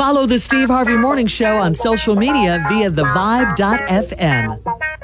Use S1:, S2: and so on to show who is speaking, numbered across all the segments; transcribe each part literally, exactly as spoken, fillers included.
S1: Follow the Steve Harvey Morning Show on social media via the vibe dot f m.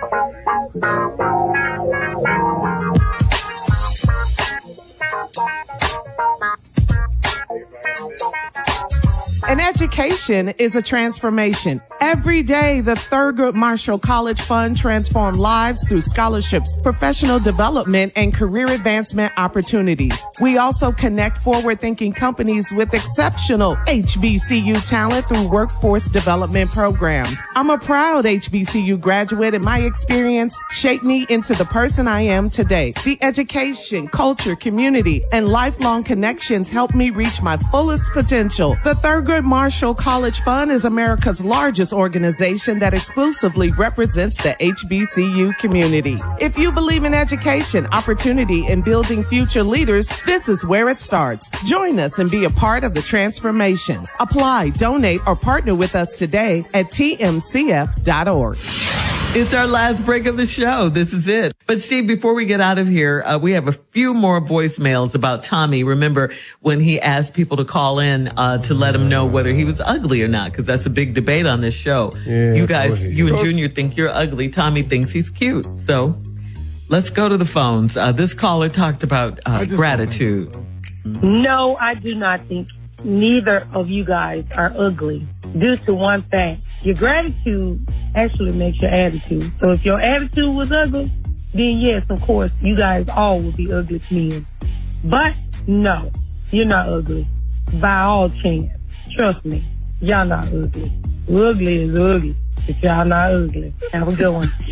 S2: An education is a transformation. Every day, the Thurgood Marshall College Fund transforms lives through scholarships, professional development, and career advancement opportunities. We also connect forward-thinking companies with exceptional H B C U talent through workforce development programs. I'm a proud H B C U graduate, and my experience shaped me into the person I am today. The education, culture, community, and lifelong connections helped me reach my fullest potential. The Thurgood Marshall College Fund is America's largest organization that exclusively represents the H B C U community. If you believe in education, opportunity, and building future leaders, this is where it starts. Join us and be a part of the transformation. Apply, donate, or partner with us today at T M C F dot org.
S1: It's our last break of the show. This is it. But Steve, before we get out of here, uh, we have a few more voicemails about Tommy. Remember when he asked people to call in uh, to let him know whether he was ugly or not, because that's a big debate on this show.
S3: Yeah,
S1: you guys, you and Junior think you're ugly. Tommy thinks he's cute. So let's go to the phones. Uh, this caller talked about uh, gratitude.
S4: No, I do not think neither of you guys are ugly due to one thing. Your gratitude actually makes your attitude. So if your attitude was ugly, then yes, of course, you guys all would be ugly to me. But no, you're not ugly. By all chance. Trust me, y'all not ugly. Ugly is ugly, but y'all not ugly. Have a good one.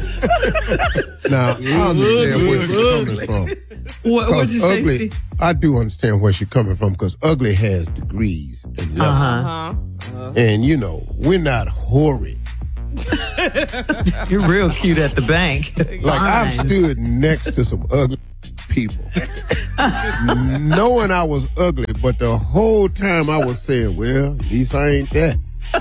S3: Now, I understand where she's coming from.
S1: What would you say,
S3: ugly,
S1: Steve?
S3: I do understand where she's coming from, because ugly has degrees and levels.
S1: Uh-huh.
S2: Uh-huh.
S3: And, you know, we're not horrid.
S1: You're real cute at the bank.
S3: Like, I've stood next to some ugly people, knowing I was ugly, but the whole time I was saying, well, at least I ain't that.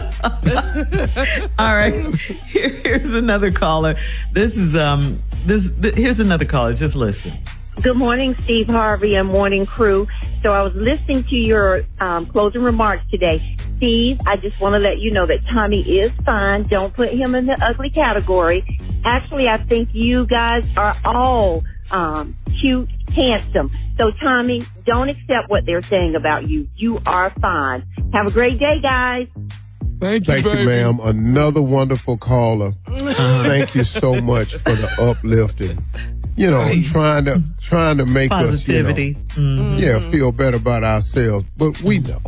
S1: All right. Here, here's another caller. This is, um, this, th- here's another caller. Just listen.
S5: Good morning, Steve Harvey and morning crew. So I was listening to your um, closing remarks today. Steve, I just want to let you know that Tommy is fine. Don't put him in the ugly category. Actually, I think you guys are all um, cute, handsome. So, Tommy, don't accept what they're saying about you. You are fine. Have a great day, guys.
S6: Thank you,
S3: Thank
S6: baby.
S3: you, ma'am. Another wonderful caller. Thank you so much for the uplifting. You know,
S1: Nice.
S3: trying to trying to make
S1: Positivity.
S3: us, you know,
S1: Mhm.
S3: yeah, feel better about ourselves. But we know,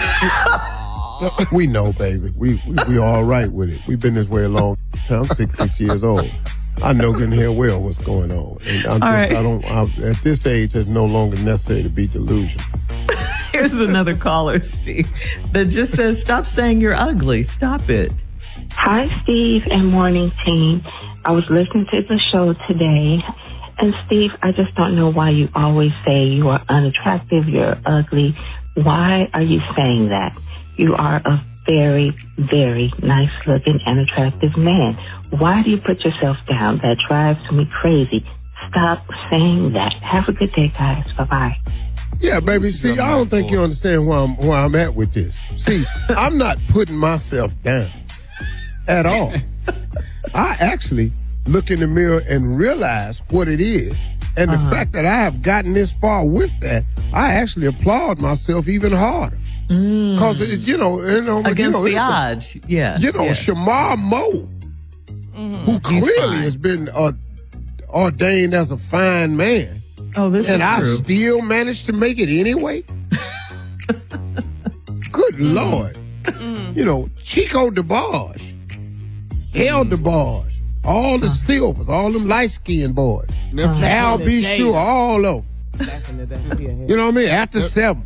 S3: we know, baby. We we we all right with it. We've been this way a long time. I'm sixty-six years old. I know good and hell well what's going on, and I'm
S1: All
S3: just,
S1: right.
S3: I don't. I, at this age, it's no longer necessary to be delusional.
S1: Here's another caller, Steve, that just says, stop saying you're ugly. Stop it.
S7: Hi, Steve and morning team. I was listening to the show today, and Steve, I just don't know why you always say you are unattractive, you're ugly. Why are you saying that? You are a very, very nice looking and attractive man. Why do you put yourself down? That drives me crazy. Stop saying that. Have a good day, guys. Bye-bye.
S3: Yeah, baby. See, I don't think you understand where I'm where I'm at with this. See, I'm not putting myself down at all. I actually look in the mirror and realize what it is. And the
S1: Uh-huh.
S3: fact that I have gotten this far with that, I actually applaud myself even harder. Because,
S1: Mm.
S3: you know, you know,
S1: Against
S3: you know,
S1: the
S3: it's a-
S1: odds. Yeah.
S3: you know,
S1: yeah.
S3: Shamar Moe, who clearly
S1: fine.
S3: has been uh, ordained as a fine man,
S1: Oh, this
S3: and
S1: is
S3: I
S1: true.
S3: still managed to make it anyway. Good Lord. You know, Chico DeBarge, Hell DeBarge, all the Silvers, all them light-skinned boys,
S6: Never-
S3: Al
S2: in
S3: B.
S2: the day.
S3: Sure, all of them.
S2: Back in the day. Yeah, yeah.
S3: You know what I mean? After seven.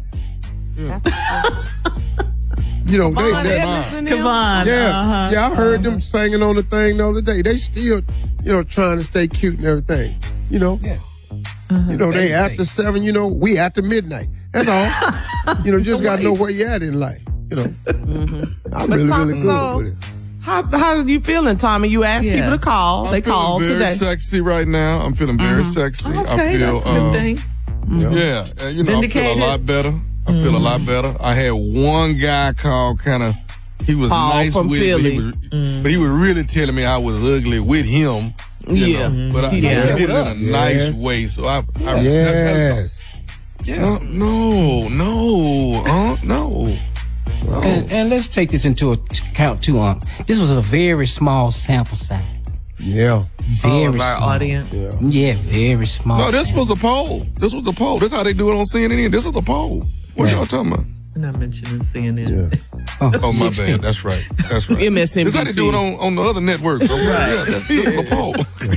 S3: You know, they,
S2: Von
S3: they,
S2: Edmonds and them.
S1: Come on.
S3: yeah,
S1: Uh-huh.
S3: yeah, I heard them singing on the thing the other day. They still, you know, trying to stay cute and everything. You know, you know, they after seven. You know, we after midnight. That's all. You know, just gotta know where you at in life. You know, I'm
S2: But
S3: really,
S2: Tom,
S3: really good
S2: so-
S3: with it.
S2: How how are you feeling, Tommy? You asked
S1: Yeah.
S2: people to call.
S6: I'm
S2: They
S6: feeling
S2: called
S6: very
S2: today.
S6: sexy right now. I'm feeling very sexy.
S1: Okay,
S6: I feel,
S1: that's a good
S6: um,
S1: thing.
S6: yeah, uh, you know, I feel
S1: Vindicated.
S6: a lot better. I feel a lot better. I had one guy call kind of, he was
S2: Paul
S6: nice
S2: from
S6: with
S2: Philly.
S6: me, but he, was, mm. but he was really telling me I was ugly with him. You
S2: Yeah.
S6: know? But I,
S1: Yeah.
S6: I did it in a
S3: Yes.
S6: nice way. So I, I
S3: Yes.
S6: Yeah. No, no, no, uh, no. no.
S8: And, and let's take this into account too. Um, this was a very small sample size.
S3: Yeah.
S8: Very
S1: All of our
S8: small.
S1: audience.
S3: Yeah.
S8: Yeah, very small.
S6: No, this
S8: sample.
S6: was a poll. This was a poll. This how they do it on C N N. This was a poll. What
S8: Yeah.
S6: y'all talking about?
S1: I'm not mentioning C N N.
S3: Yeah.
S8: Oh,
S6: Oh, my bad. That's right. That's right.
S2: M S N B C.
S6: This how they do it on, on the other networks. Okay? Yeah, that's, this is a poll.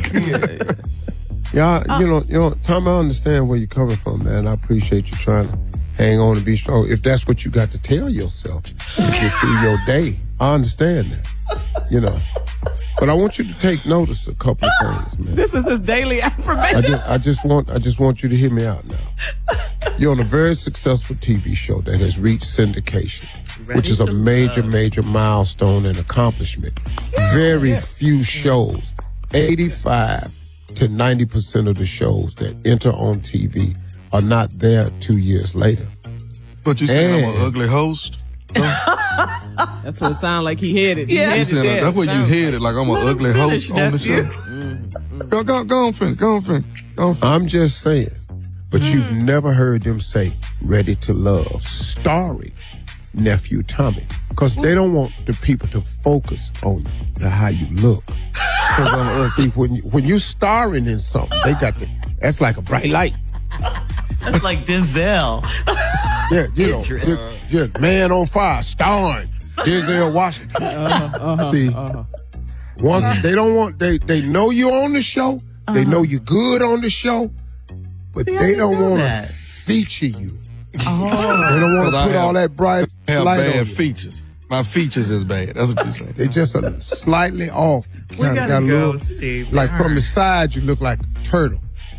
S3: Yeah, you know, you know, Tom, I understand where you're coming from, man. I appreciate you trying to hang on and be strong. If that's what you got to tell yourself to get through your day, I understand that. You know. But I want you to take notice of a couple of things, man.
S2: This is his daily affirmation.
S3: I just, I just want, I just want you to hear me out now. You're on a very successful T V show that has reached syndication,
S1: Ready
S3: which is a
S1: to
S3: major,
S1: love.
S3: major milestone and accomplishment. Very few shows, eighty-five to ninety percent of the shows that enter on T V are not there two years later.
S6: But you saying I'm
S3: And-
S6: an ugly host?
S2: That's what it sounded like he headed. He
S1: Yeah.
S6: You
S2: headed
S6: saying
S2: there.
S6: that, that's where you
S2: Sounds
S6: headed, like I'm an
S1: Let him
S6: ugly
S1: finish,
S6: host on the show?
S1: nephew.
S6: Go, go, go on, finish. Go on, finish. Go on, finish.
S3: I'm just saying, but you've never heard them say "Ready to Love" starring nephew Tommy, because they don't want the people to focus on the how you look. Because uh, see, when you, when you starring in something, they got the that's like a bright light.
S1: That's like Denzel.
S3: Yeah, you know,
S1: Idris.
S3: just, just Man on Fire, starring Denzel Washington. See, once they don't want, they they know you're on the show, they know you're good on the show, but
S1: See, I
S3: they
S1: didn't
S3: don't
S1: know
S3: want to
S1: that.
S3: feature you.
S1: Oh.
S3: They don't want to
S6: 'Cause I
S3: put
S6: have-
S3: all that bright
S6: I have
S3: light on
S6: bad
S3: you.
S6: features. My features is bad. That's what you're saying.
S3: They just are slightly off.
S1: We
S3: Kinda
S1: gotta
S3: got a
S1: go,
S3: little,
S1: Steve.
S3: like from the side, you look like a turtle.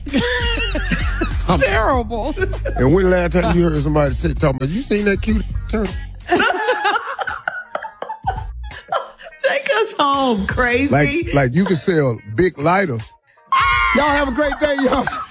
S2: terrible.
S3: And when last time you heard somebody say, talking about, you seen that cute turtle?
S1: Take us home, crazy.
S3: Like, like you can sell big lighter. Y'all have a great day, y'all.